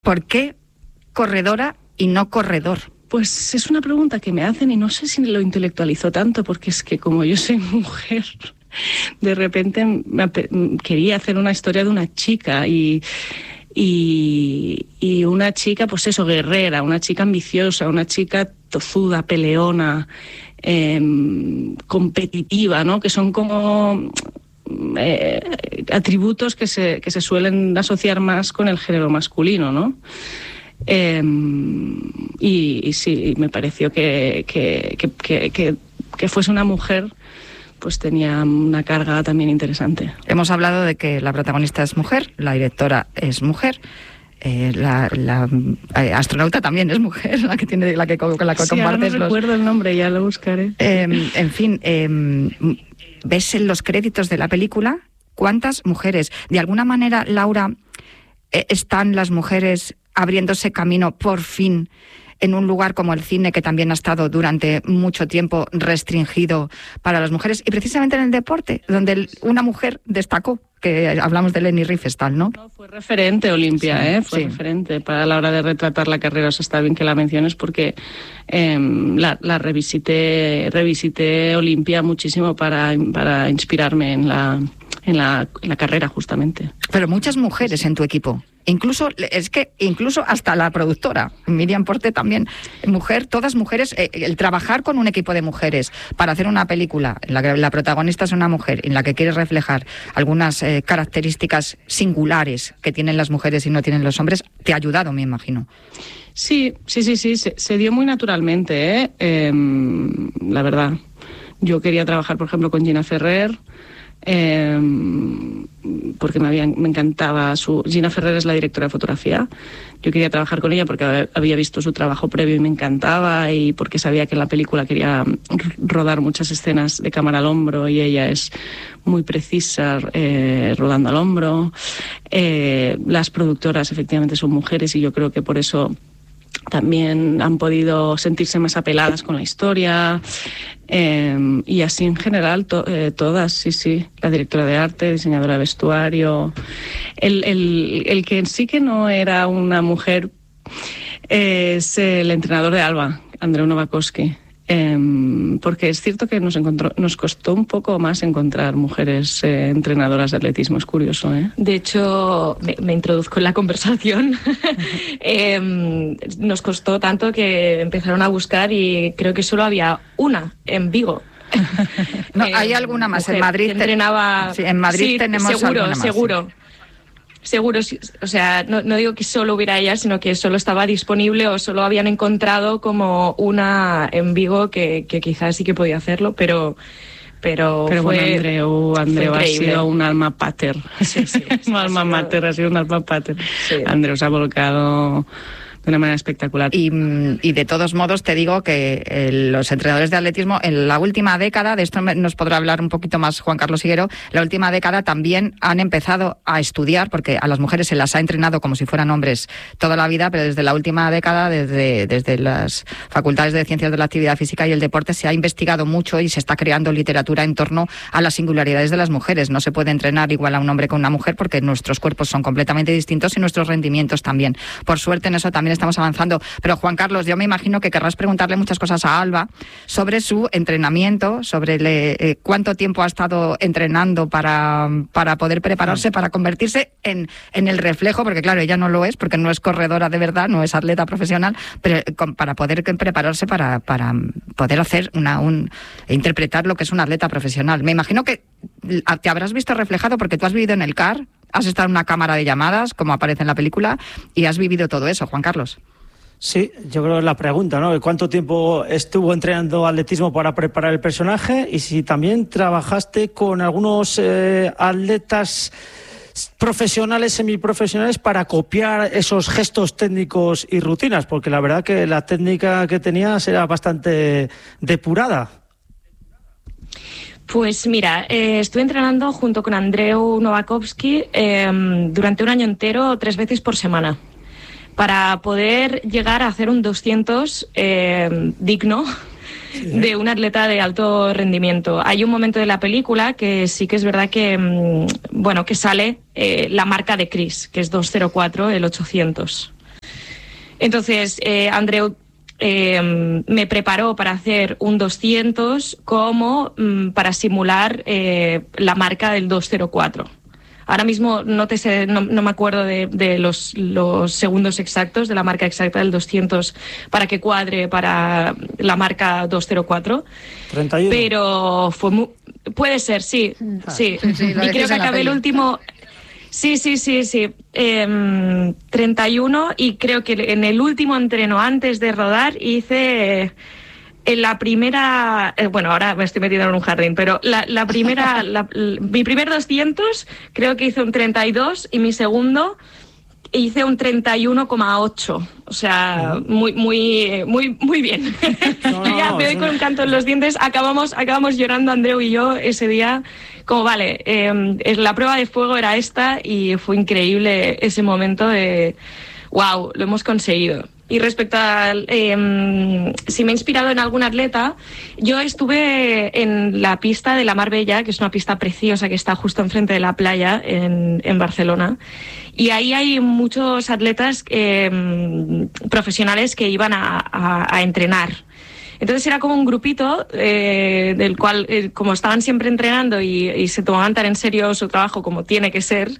¿Por qué corredora y no corredor? Pues es una pregunta que me hacen y no sé si lo intelectualizo tanto, porque es que como yo soy mujer, de repente quería hacer una historia de una chica y una chica, pues eso, guerrera, una chica ambiciosa, una chica tozuda, peleona, competitiva, ¿no? Que son como atributos que se suelen asociar más con el género masculino, ¿no? Y sí, me pareció que fuese una mujer, pues tenía una carga también interesante. Hemos hablado de que la protagonista es mujer, la directora es mujer, la astronauta también es mujer, con la que compartes ahora no recuerdo el nombre, ya lo buscaré. En fin, ves en los créditos de la película cuántas mujeres. De alguna manera, Laura, están las mujeres abriéndose camino por fin en un lugar como el cine, que también ha estado durante mucho tiempo restringido para las mujeres, y precisamente en el deporte, donde una mujer destacó, que hablamos de Leni Riefenstahl, ¿no? Fue referente Olimpia, sí, fue referente para la hora de retratar la carrera. O sea, está bien que la menciones porque la revisité Olimpia muchísimo para inspirarme en la carrera, justamente. Pero muchas mujeres en tu equipo. Incluso hasta la productora, Miriam Porte también, mujer, todas mujeres. El trabajar con un equipo de mujeres para hacer una película en la que la protagonista es una mujer, en la que quieres reflejar algunas características singulares que tienen las mujeres y no tienen los hombres, te ha ayudado, me imagino. Sí, se dio muy naturalmente, la verdad. Yo quería trabajar, por ejemplo, con Gina Ferrer, porque me encantaba Gina Ferrer es la directora de fotografía. Yo quería trabajar con ella porque había visto su trabajo previo y me encantaba, y porque sabía que en la película quería rodar muchas escenas de cámara al hombro, y ella es muy precisa rodando al hombro. Las productoras efectivamente son mujeres, y yo creo que por eso también han podido sentirse más apeladas con la historia, y así en general todas, sí, la directora de arte, diseñadora de vestuario. El que sí que no era una mujer es el entrenador de Alba, Andreu Novakovsky, porque es cierto que nos costó un poco más encontrar mujeres entrenadoras de atletismo. Es curioso, ¿eh? De hecho, me introduzco en la conversación. Nos costó tanto que empezaron a buscar y creo que solo había una en Vigo. No, hay alguna más en Madrid. Entrenaba. Sí, en Madrid tenemos alguna más. Seguro, o sea, no digo que solo hubiera ella, sino que solo estaba disponible o solo habían encontrado como una en Vigo que quizás sí que podía hacerlo, pero fue, bueno, Andreu ha sido un alma pater. Sí, un alma mater, ha sido un alma pater. Sí. Andreu se ha volcado de una manera espectacular. Y de todos modos te digo que los entrenadores de atletismo en la última década, de esto nos podrá hablar un poquito más Juan Carlos Higuero, la última década también han empezado a estudiar, porque a las mujeres se las ha entrenado como si fueran hombres toda la vida, pero desde la última década, desde las facultades de Ciencias de la Actividad Física y el Deporte, se ha investigado mucho y se está creando literatura en torno a las singularidades de las mujeres. No se puede entrenar igual a un hombre que a una mujer, porque nuestros cuerpos son completamente distintos y nuestros rendimientos también. Por suerte en eso también estamos avanzando. Pero Juan Carlos, yo me imagino que querrás preguntarle muchas cosas a Alba sobre su entrenamiento, sobre cuánto tiempo ha estado entrenando para poder prepararse, para convertirse en el reflejo, porque claro, ella no lo es, porque no es corredora de verdad, no es atleta profesional, pero para poder prepararse para poder hacer interpretar lo que es un atleta profesional. Me imagino que te habrás visto reflejado porque tú has vivido en el CAR, has estado en una cámara de llamadas, como aparece en la película, y has vivido todo eso, Juan Carlos. Sí, yo creo que es la pregunta, ¿no? ¿Cuánto tiempo estuvo entrenando atletismo para preparar el personaje? Y si también trabajaste con algunos atletas profesionales, semiprofesionales, para copiar esos gestos técnicos y rutinas, porque la verdad que la técnica que tenías era bastante depurada. Pues mira, estuve entrenando junto con Andreu Novakovsky durante un año entero, 3 veces por semana, para poder llegar a hacer un 200 digno de un atleta de alto rendimiento. Hay un momento de la película que sí que es verdad que, que sale la marca de Chris, que es 2:04, el 800. Entonces, Andreu me preparó para hacer un 200 como para simular la marca del 204. Ahora mismo no me acuerdo de los segundos exactos, de la marca exacta del 200 para que cuadre para la marca 204. 31. Pero puede ser, sí. Sí. Y creo que acabé el último... Sí. 31, y creo que en el último entreno antes de rodar hice... En la primera, bueno, ahora me estoy metiendo en un jardín, pero la primera, mi primer 200 creo que hice un 32 y mi segundo hice un 31,8. O sea, muy bien. Ya me doy con un canto en los dientes. Acabamos llorando Andreu y yo ese día. Como vale, la prueba de fuego era esta y fue increíble ese momento de wow, lo hemos conseguido. Y respecto a si me he inspirado en algún atleta, yo estuve en la pista de la Marbella, que es una pista preciosa que está justo enfrente de la playa en Barcelona. Y ahí hay muchos atletas profesionales que iban a entrenar. Entonces era como un grupito del cual, como estaban siempre entrenando y se tomaban tan en serio su trabajo como tiene que ser,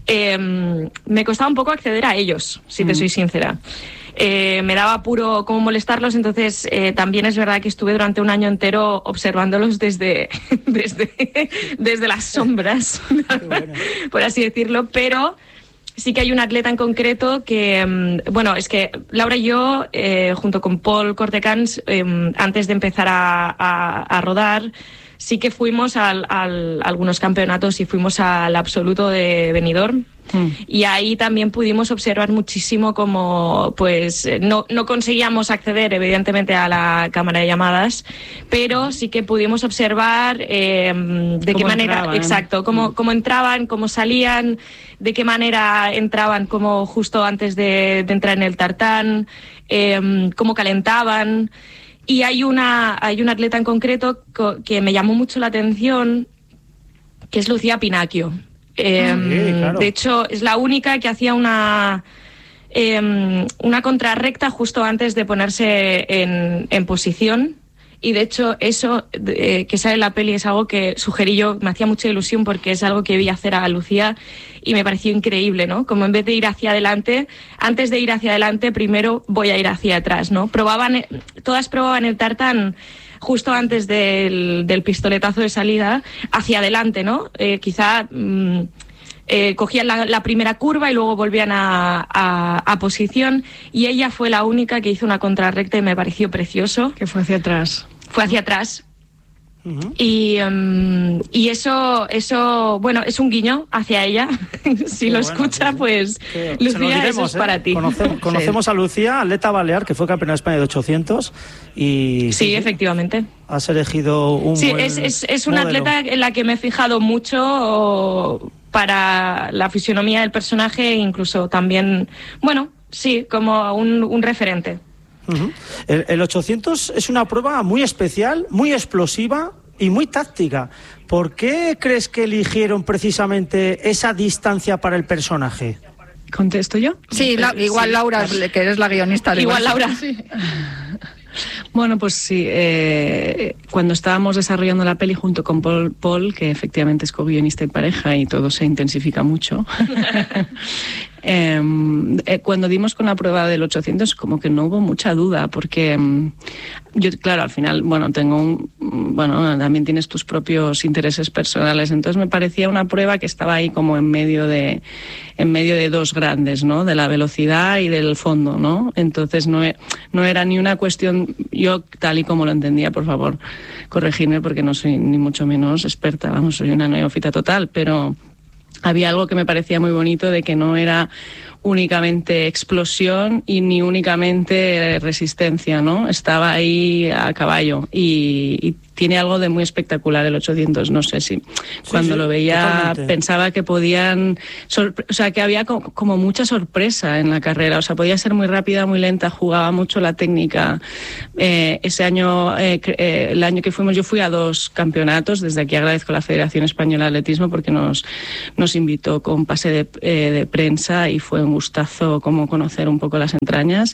me costaba un poco acceder a ellos, si te soy sincera. Me daba apuro cómo molestarlos, entonces también es verdad que estuve durante un año entero observándolos desde las sombras, bueno, por así decirlo, pero sí que hay un atleta en concreto que, bueno, es que Laura y yo, junto con Paul Cortecans, antes de empezar a rodar, sí que fuimos a algunos campeonatos y fuimos al absoluto de Benidorm. Y ahí también pudimos observar muchísimo cómo, pues, no conseguíamos acceder, evidentemente, a la cámara de llamadas, pero sí que pudimos observar de qué manera, entraban, exacto, cómo entraban, cómo salían, de qué manera entraban, como justo antes de entrar en el tartán, cómo calentaban. Y hay una atleta en concreto que me llamó mucho la atención, que es Lucía Pinacchio. Claro. De hecho, es la única que hacía una contrarrecta justo antes de ponerse en posición. Y de hecho, eso que sale en la peli es algo que sugerí yo, me hacía mucha ilusión porque es algo que vi hacer a Lucía y me pareció increíble, ¿no? Como en vez de ir hacia adelante, antes de ir hacia adelante, primero voy a ir hacia atrás, ¿no? Todas probaban el tartán justo antes del pistoletazo de salida hacia adelante, ¿no? Quizá cogían la primera curva y luego volvían a posición, y ella fue la única que hizo una contrarrecta y me pareció precioso. Que fue hacia atrás. Fue hacia atrás. Y eso, bueno, es un guiño hacia ella. Si lo escucha, pues, Lucía, eso es para ti. Conocemos a Lucía, atleta balear, que fue campeona de España de 800. Y sí, efectivamente. Has elegido un buen es una atleta en la que me he fijado mucho para la fisionomía del personaje, incluso también, bueno, sí, como un referente. El 800 es una prueba muy especial, muy explosiva y muy táctica. ¿Por qué crees que eligieron precisamente esa distancia para el personaje? ¿Contesto yo? Sí, igual Laura, que eres la guionista. Igual Laura. Sí. Bueno, pues sí, cuando estábamos desarrollando la peli junto con Paul, que efectivamente es co-guionista y pareja y todo se intensifica mucho, cuando dimos con la prueba del 800 como que no hubo mucha duda, porque yo, claro, al final, bueno, también tienes tus propios intereses personales, entonces me parecía una prueba que estaba ahí como en medio de dos grandes, ¿no? De la velocidad y del fondo, ¿no? Entonces no era ni una cuestión, yo tal y como lo entendía, por favor, corregirme porque no soy ni mucho menos experta, vamos, soy una neófita total, pero había algo que me parecía muy bonito de que no era únicamente explosión y ni únicamente resistencia, ¿no? Estaba ahí a caballo y tiene algo de muy espectacular el 800, no sé si cuando lo veía totalmente. Pensaba que podían, o sea, que había como mucha sorpresa en la carrera, o sea, podía ser muy rápida, muy lenta, jugaba mucho la técnica. Ese año, el año que fuimos, yo fui a 2 campeonatos, desde aquí agradezco a la Federación Española de Atletismo porque nos invitó con pase de prensa y fue un gustazo como conocer un poco las entrañas.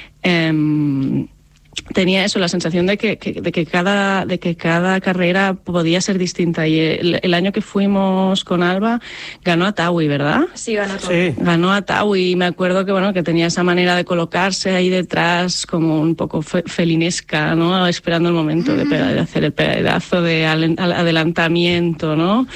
Tenía eso, la sensación de que cada carrera podía ser distinta, y el año que fuimos con Alba ganó a Tawi, ¿verdad? Sí, ganó Tawi. Sí. Ganó a Tawi, y me acuerdo que tenía esa manera de colocarse ahí detrás como un poco felinesca, ¿no? Esperando el momento de hacer el pedazo de adelantamiento, ¿no?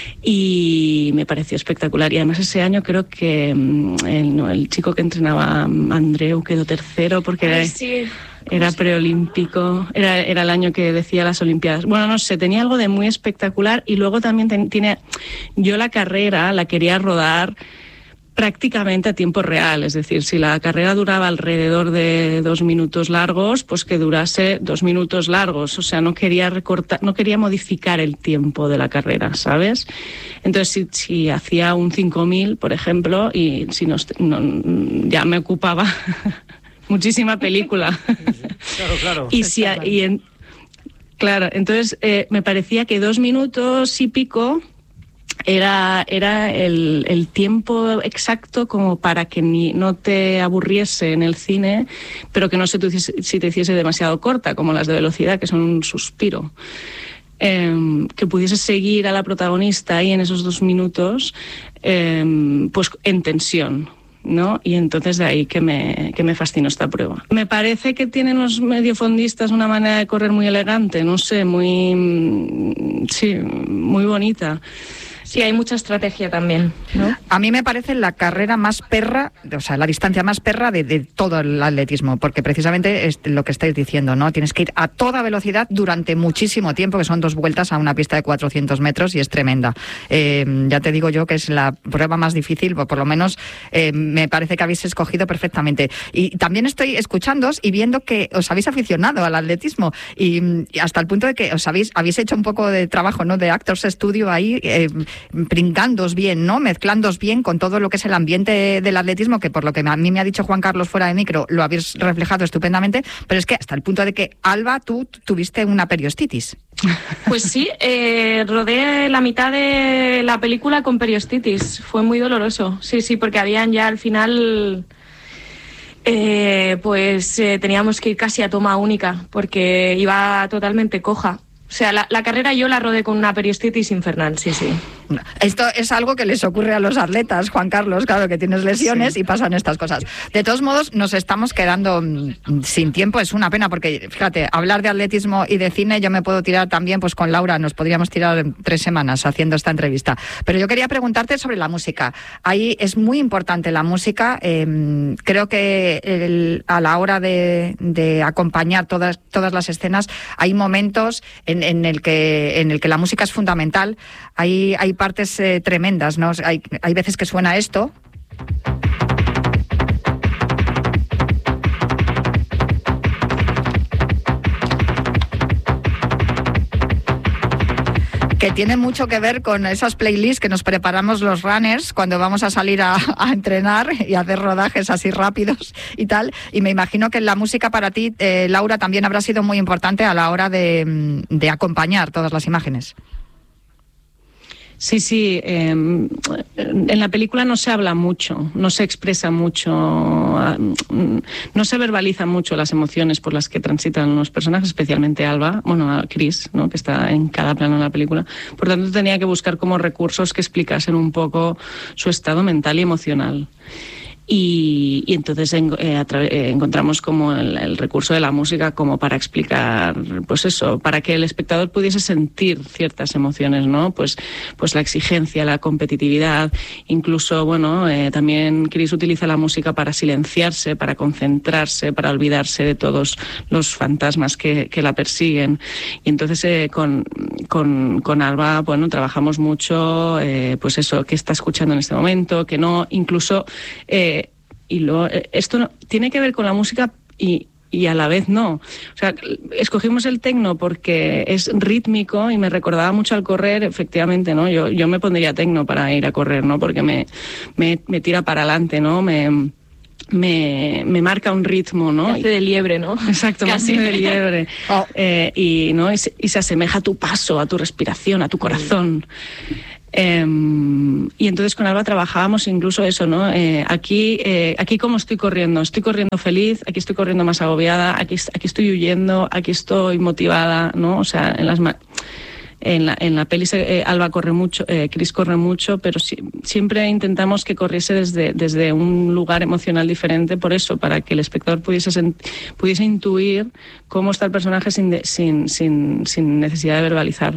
Y me pareció espectacular, y además ese año creo que el chico que entrenaba, Andreu, quedó tercero porque era preolímpico, era el año que decía las Olimpiadas. Bueno, no sé, tenía algo de muy espectacular, y luego también yo la carrera la quería rodar prácticamente a tiempo real, es decir, si la carrera duraba alrededor de 2 minutos largos, pues que durase 2 minutos largos, o sea, no quería modificar el tiempo de la carrera, ¿sabes? Entonces, si hacía un 5000, por ejemplo, y si ya me ocupaba muchísima película. Claro. Claro, entonces me parecía que 2 minutos y pico era el tiempo exacto como para que no te aburriese en el cine, pero que no se te hiciese demasiado corta, como las de velocidad, que son un suspiro. Que pudiese seguir a la protagonista ahí en esos 2 minutos, pues en tensión, ¿no? Y entonces de ahí que me fascinó esta prueba. Me parece que tienen los mediofondistas una manera de correr muy elegante, no sé, muy bonita. Sí, hay mucha estrategia también, ¿no? A mí me parece la carrera más perra, o sea, la distancia más perra de todo el atletismo, porque precisamente es lo que estáis diciendo, ¿no? Tienes que ir a toda velocidad durante muchísimo tiempo, que son 2 vueltas a una pista de 400 metros, y es tremenda. Ya te digo yo que es la prueba más difícil, por lo menos me parece que habéis escogido perfectamente. Y también estoy escuchándoos y viendo que os habéis aficionado al atletismo, y hasta el punto de que habéis hecho un poco de trabajo, ¿no?, de Actors Studio ahí, brincándoos bien, ¿no?, mezclándoos bien con todo lo que es el ambiente del atletismo, que por lo que a mí me ha dicho Juan Carlos fuera de micro, lo habéis reflejado estupendamente, pero es que hasta el punto de que, Alba, tú tuviste una periostitis. Pues sí, rodé la mitad de la película con periostitis, fue muy doloroso, sí, porque habían ya al final... teníamos que ir casi a toma única, porque iba totalmente coja. O sea, la carrera yo la rodé con una periostitis infernal, sí. Esto es algo que les ocurre a los atletas, Juan Carlos, claro, que tienes lesiones y pasan estas cosas. De todos modos, nos estamos quedando sin tiempo, es una pena, porque, fíjate, hablar de atletismo y de cine, yo me puedo tirar también, pues con Laura, nos podríamos tirar 3 semanas haciendo esta entrevista. Pero yo quería preguntarte sobre la música. Ahí es muy importante la música, creo que a la hora de acompañar todas las escenas, hay momentos en el que la música es fundamental. Hay partes tremendas, ¿no? Hay veces que suena esto. Que tiene mucho que ver con esas playlists que nos preparamos los runners cuando vamos a salir a entrenar y a hacer rodajes así rápidos y tal. Y me imagino que la música para ti, Laura, también habrá sido muy importante a la hora de acompañar todas las imágenes. Sí, en la película no se habla mucho, no se expresa mucho, no se verbalizan mucho las emociones por las que transitan los personajes, especialmente Alba, a Chris, ¿no?, que está en cada plano de la película. Por tanto, tenía que buscar como recursos que explicasen un poco su estado mental y emocional. Y entonces encontramos como el recurso de la música como para explicar, pues eso, para que el espectador pudiese sentir ciertas emociones, ¿no? Pues la exigencia, la competitividad, incluso, también Chris utiliza la música para silenciarse, para concentrarse, para olvidarse de todos los fantasmas que la persiguen. Y entonces con Alba, trabajamos mucho, pues eso, qué está escuchando en este momento, que no, incluso... y luego, esto tiene que ver con la música y y a la vez no. O sea, escogimos el tecno porque es rítmico y me recordaba mucho al correr, efectivamente, ¿no? Yo me pondría tecno para ir a correr, ¿no? Porque me tira para adelante, ¿no? Me marca un ritmo, ¿no? Hace de liebre, ¿no? Exacto, Casi de liebre. Y se asemeja a tu paso, a tu respiración, a tu corazón. Y entonces con Alba trabajábamos incluso eso, ¿no? Aquí como estoy corriendo feliz, aquí estoy corriendo más agobiada, aquí estoy huyendo, aquí estoy motivada, ¿no? O sea, en la peli Alba corre mucho, Chris corre mucho, pero siempre intentamos que corriese desde un lugar emocional diferente, por eso, para que el espectador pudiese intuir cómo está el personaje sin necesidad de verbalizar.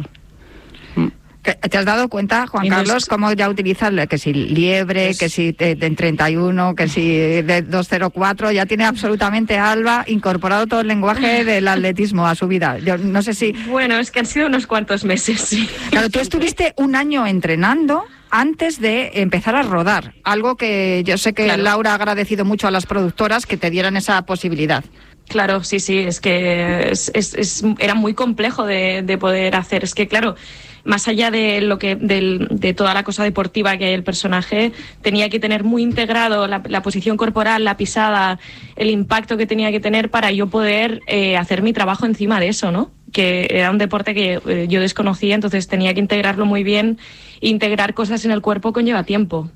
¿Te has dado cuenta, Juan Carlos, cómo ya utilizas que si liebre, que si en 31, que si de 204, ya tiene absolutamente Alba incorporado todo el lenguaje del atletismo a su vida? Yo no sé si... Bueno, es que han sido unos cuantos meses, sí. Claro, tú estuviste un año entrenando antes de empezar a rodar, algo que yo sé que Laura ha agradecido mucho a las productoras que te dieran esa posibilidad. Claro, sí, es que era muy complejo de poder hacer. Es que, claro, más allá de de toda la cosa deportiva que hay el personaje, tenía que tener muy integrado la posición corporal, la pisada, el impacto que tenía que tener para yo poder hacer mi trabajo encima de eso, ¿no? Que era un deporte que yo desconocía, entonces tenía que integrarlo muy bien. Integrar cosas en el cuerpo conlleva tiempo.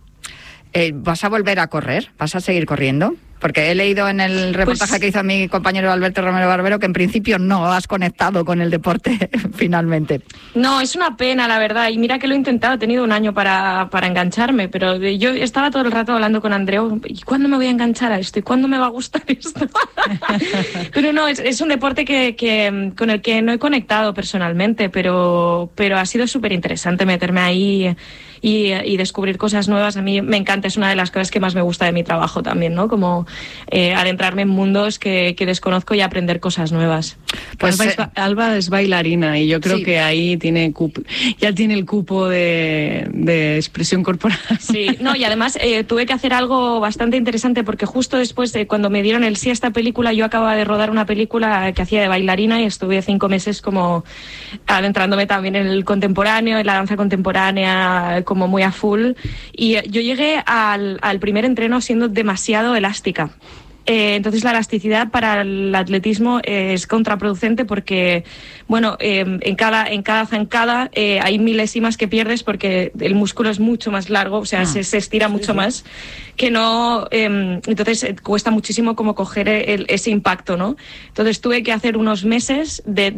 ¿Vas a volver a correr? ¿Vas a seguir corriendo? Porque he leído en el reportaje que hizo mi compañero Alberto Romero Barbero que en principio no has conectado con el deporte finalmente. No, es una pena, la verdad. Y mira que lo he intentado, he tenido un año para engancharme, pero yo estaba todo el rato hablando con Andreu, ¿y cuándo me voy a enganchar a esto? ¿Y cuándo me va a gustar esto? Pero no, es un deporte con el que no he conectado personalmente, pero ha sido súper interesante meterme ahí y descubrir cosas nuevas. A mí me encanta, es una de las cosas que más me gusta de mi trabajo también, ¿no? Como adentrarme en mundos que desconozco y aprender cosas nuevas. Pues Alba es bailarina y yo creo que ahí ya tiene el cupo de expresión corporal. Sí, no, y además tuve que hacer algo bastante interesante porque justo después de cuando me dieron el sí a esta película, yo acababa de rodar una película que hacía de bailarina y estuve 5 meses como adentrándome también en el contemporáneo, en la danza contemporánea, como muy a full. Y yo llegué al primer entreno siendo demasiado elástica. Entonces la elasticidad para el atletismo es contraproducente porque, bueno, en cada zancada hay milésimas que pierdes porque el músculo es mucho más largo, o sea, se estira mucho más, que no... entonces cuesta muchísimo como coger ese impacto, ¿no? Entonces tuve que hacer unos meses de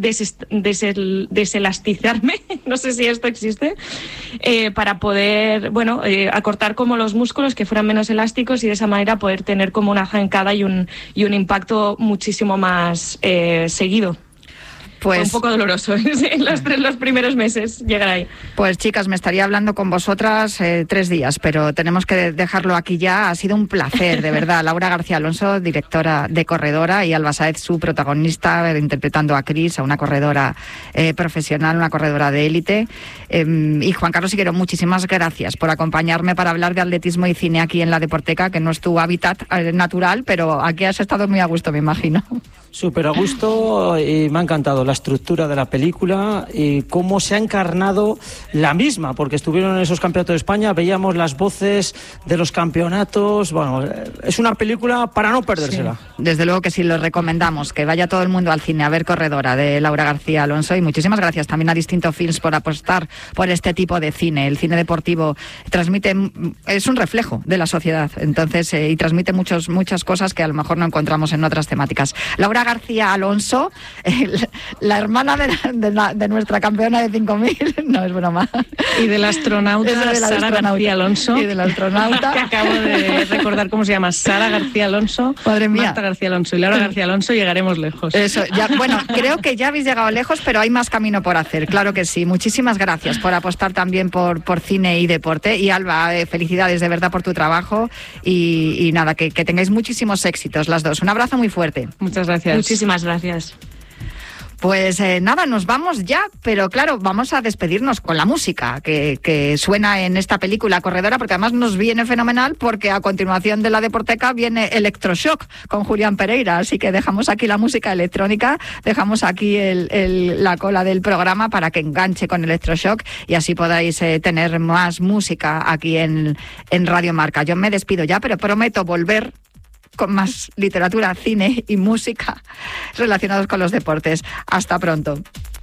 deselastizarme, no sé si esto existe, para poder, bueno, acortar como los músculos que fueran menos elásticos y de esa manera poder tener como una zancada y un impacto muchísimo más seguido. Fue un poco doloroso en los primeros meses llegar ahí. Pues chicas, me estaría hablando con vosotras 3 días, pero tenemos que dejarlo aquí ya. Ha sido un placer, de verdad. Laura García Alonso, directora de Corredora, y Alba Sáez, su protagonista, interpretando a Chris, a una corredora profesional, una corredora de élite. Y Juan Carlos Higuero, muchísimas gracias por acompañarme para hablar de atletismo y cine aquí en La Deporteca, que no es tu hábitat natural, pero aquí has estado muy a gusto, me imagino. Súper a gusto, y me ha encantado la estructura de la película y cómo se ha encarnado la misma, porque estuvieron en esos campeonatos de España, veíamos las voces de los campeonatos. Bueno, es una película para no perdérsela. Sí. Desde luego que sí, lo recomendamos, que vaya todo el mundo al cine a ver Corredora, de Laura García Alonso, y muchísimas gracias también a Distinto Films por apostar por este tipo de cine. El cine deportivo es un reflejo de la sociedad, entonces, y transmite muchas cosas que a lo mejor no encontramos en otras temáticas. Laura García Alonso, la hermana de nuestra campeona de 5.000, no es broma. Y del astronauta Sara García Alonso. Y del astronauta. Que acabo de recordar cómo se llama, Sara García Alonso. Madre mía. Marta García Alonso y Laura García Alonso, llegaremos lejos. Eso, ya, bueno, creo que ya habéis llegado lejos, pero hay más camino por hacer, claro que sí. Muchísimas gracias por apostar también por cine y deporte. Y Alba, felicidades de verdad por tu trabajo y nada, que tengáis muchísimos éxitos las dos. Un abrazo muy fuerte. Muchas gracias. Muchísimas gracias. Pues nada, nos vamos ya, pero claro, vamos a despedirnos con la música que suena en esta película Corredora, porque además nos viene fenomenal, porque a continuación de la Deporteca viene Electroshock con Julián Pereira, así que dejamos aquí la música electrónica, dejamos aquí la cola del programa para que enganche con Electroshock y así podáis tener más música aquí en Radio Marca. Yo me despido ya, pero prometo volver con más literatura, cine y música relacionados con los deportes. Hasta pronto.